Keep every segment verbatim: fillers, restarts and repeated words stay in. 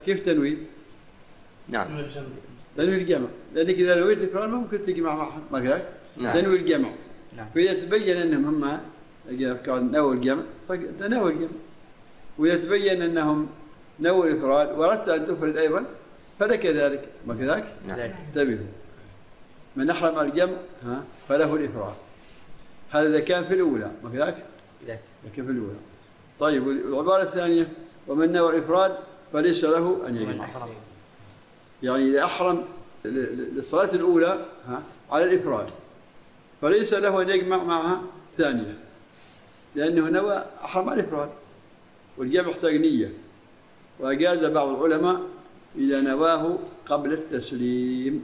كيف تنوي؟ نعم تنوي الجمع، لأنك إذا نويت الإفراد ما ممكن تجمع معهم ما كذلك؟ نعم. تنوي الجمع. نعم. فإذا تبين أنهم هم كان نووا الجمع تنوي الجمع، وإذا تبين أنهم نووا الإفراد وأردت أن تفرد أيضا فلك ذلك ما كذلك؟ نعم. انتبهوا، من أحرم الجمع ها فله الإفراد، هذا إذا كان في الأولى ما كذلك؟ إذا كان في الأولى. طيب والعبارة الثانية ومن نوى الإفراد فليس له أن يجمع، يعني إذا أحرم للصلاة الأولى ها على الإفراد فليس له أن يجمع معها ثانية، لأنه نوى أحرم على الإفراد والجمع يحتاج نية. وأجاز بعض العلماء إذا نواه قبل التسليم،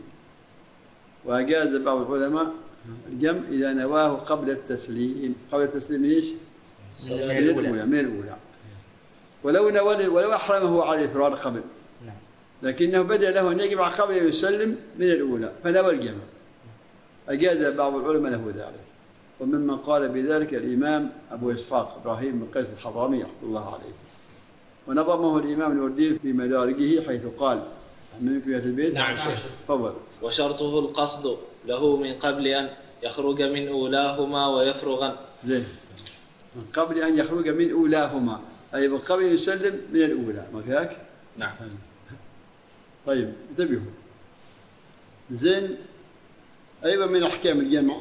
وأجاز بعض العلماء الجمع إذا نواه قبل التسليم. قبل التسليم إيش؟ من الأولى من الأولى ولو نوى ولو أحرمه على الإفراد قبل، لكنه بدأ له أن يجمع قبل أن يسلم من الأولى فنوى الجمع، أجاز بعض العلماء له ذلك. وممن قال بذلك الإمام أبو إسحاق إبراهيم بن قيس الحضرمي رحمه الله عليه، ونظمه الإمام الوردي في مدارجه حيث قال منكم يا البيت. نعم شيخ. تفضل. وشرطه القصد له من قبل أن يخرج من أولاهما ويفرغا. زين، من قبل أن يخرج من أولاهما أي من قبل يسلم من الأولى ما كذلك؟ نعم. طيب انتبهوا. زين، أيضا من أحكام الجمع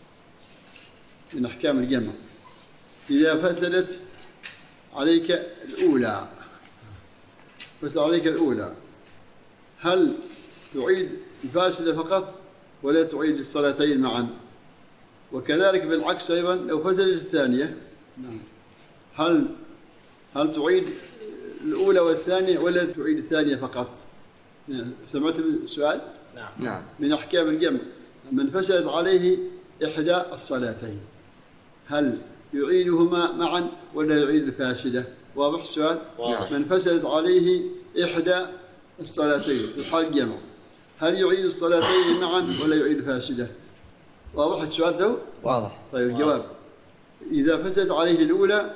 من أحكام الجمع إذا فسدت عليك الأولى فسد عليك الأولى هل تعيد الفاسدة فقط ولا تعيد الصلاتين معا؟ وكذلك بالعكس أيضا لو فسدت الثانية هل هل تعيد الأولى والثانية ولا تعيد الثانية فقط؟ سمعت السؤال؟ نعم. نعم. من أحكام الجمع من فسدت عليه إحدى الصلاتين هل يعيدهما معا ولا يعيد الفاسدة؟ واضح السؤال؟ واضح. من فسدت عليه إحدى الصلاتين في حال الجمع هل يعيد الصلاتين معا ولا يعيد الفاسدة؟ واضح السؤال ده؟ واضح. طيب الجواب إذا فسدت عليه الأولى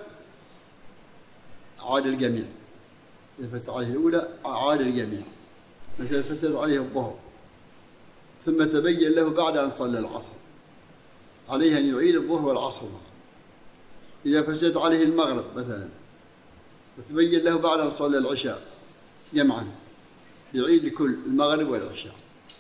عاد الجميع. إذا فسدت عليه الأولى عاد الجميع. مثلا فسدت عليه الظهر ثم تبين له بعد أن صلى العصر عليه أن يعيد الظهر والعصر. إذا فسدت عليه المغرب مثلا وتبين له بعد أن صلى العشاء جمعا يعيد لكل المغرب والعشاء.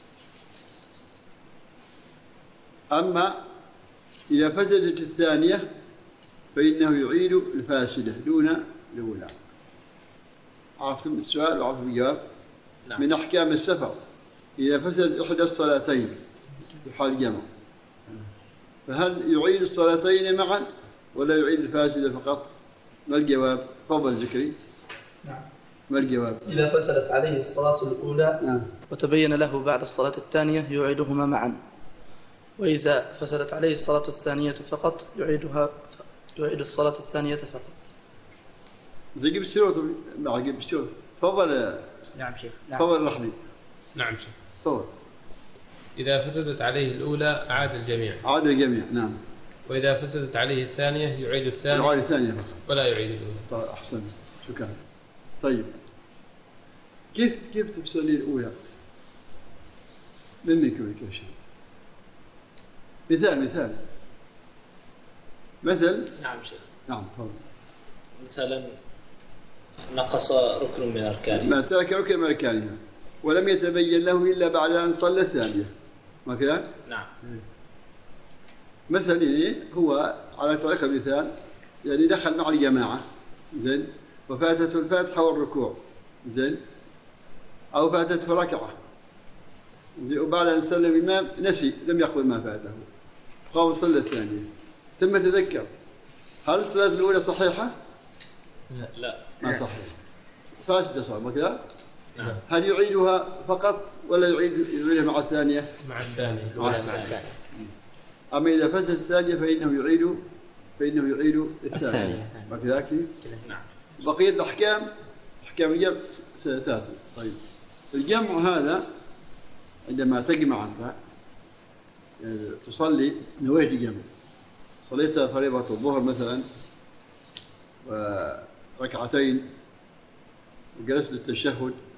أما إذا فسدت الثانية فإنه يعيد الفاسدة دون الأولى. عرفتم السؤال وعرفتم الجواب؟ نعم. من أحكام السفر إذا فسدت إحدى الصلاتين في حال الجمع فهل يعيد الصلاتين معا ولا يعيد الفاسدة فقط؟ ما الجواب؟ تفضل زكري. نعم. ما الجواب؟ إذا فسدت عليه الصلاة الأولى نعم. وتبين له بعد الصلاة الثانية يعيدهما معا، وإذا فسدت عليه الصلاة الثانية فقط يعيدها يعيد الصلاة الثانية فقط. زي جيب السيرة مع جيب السيرة. تفضل. نعم شيخ. نعم. تفضل الرحمي. نعم شيخ. تفضل. إذا فسدت عليه الأولى عاد الجميع. عاد الجميع. نعم. وإذا فسدت عليه الثانية يعيد الثانية. يعيد الثانية فقط. ولا يعيد الأولى. طيب أحسن، شكرا. طيب كيف كيف تفصلي الأولى؟ منك ولا شيء؟ مثال مثال مثل. نعم شيخ. نعم تفضل. مثلا نقص ركن من أركانه، ما ترك ركن من أركانها ولم يتبين له إلا بعد أن صلى الثانية ما كذا؟ نعم. مثلا هو على طريق المثال يعني دخل مع الجماعة زين وفاتته الفاتحة والركوع زين أو فاتته ركعة زين وبعد أن سلم الإمام نسي لم يقبل ما فاته قام صلى الثانية ثم تذكر هل الصلاة الأولى صحيحة؟ لا. ما صحيح، فاسدة صار ما كذا؟ نعم. هل يعيدها فقط ولا يعيد يعيدها مع الثانية؟ مع الثانية. مع الثانية. أما إذا فسد الثانية فإنه يعيد فإنه يعيد الثانية ما كذاك؟ نعم. بقية الأحكام أحكام الجمع ستأتي. طيب الجمع هذا عندما تجمع أنت تصلي نويت الجمع صليت فريضة الظهر مثلا وركعتين وجلست للتشهد